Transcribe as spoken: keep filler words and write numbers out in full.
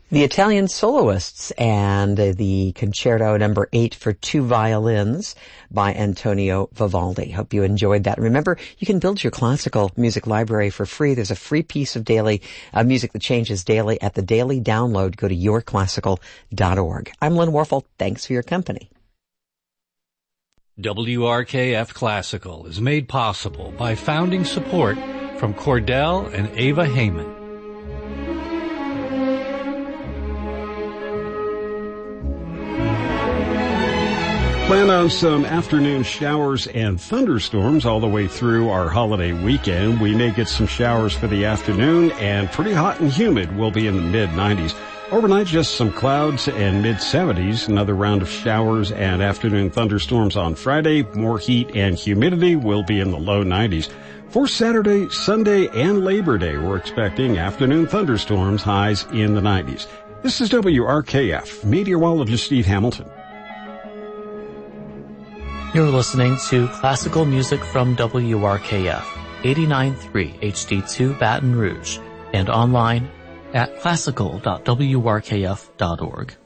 The Italian Soloists and uh, the Concerto Number eight for two violins by Antonio Vivaldi. Hope you enjoyed that. Remember, you can build your classical music library for free. There's a free piece of daily uh, music that changes daily at the daily download. Go to your classical dot org. I'm Lynn Warfel. Thanks for your company. W R K F Classical is made possible by founding support from Cordell and Ava Heyman. Plan on some afternoon showers and thunderstorms all the way through our holiday weekend. We may get some showers for the afternoon, and pretty hot and humid. We'll be in the mid nineties. Overnight, just some clouds and mid seventies. Another round of showers and afternoon thunderstorms on Friday. More heat and humidity. Will be in the low nineties. For Saturday, Sunday, and Labor Day, we're expecting afternoon thunderstorms, highs in the nineties. This is W R K F, meteorologist Steve Hamilton. You're listening to classical music from W R K F, eighty-nine point three H D two Baton Rouge, and online at classical dot w r k f dot org.